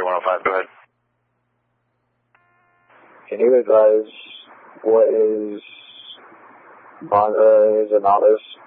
105, go ahead. Can you advise what is Monza is an Autos?